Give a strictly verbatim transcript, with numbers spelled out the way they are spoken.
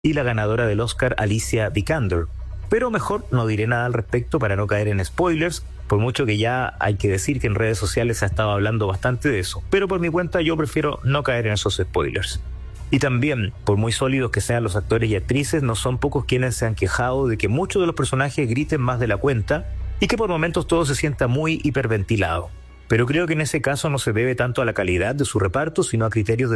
y la ganadora del Oscar Alicia Vikander. Pero mejor no diré nada al respecto para no caer en spoilers, por mucho que ya hay que decir que en redes sociales se ha estado hablando bastante de eso. Pero por mi cuenta yo prefiero no caer en esos spoilers. Y también, por muy sólidos que sean los actores y actrices, no son pocos quienes se han quejado de que muchos de los personajes griten más de la cuenta y que por momentos todo se sienta muy hiperventilado. Pero creo que en ese caso no se debe tanto a la calidad de su reparto, sino a criterios de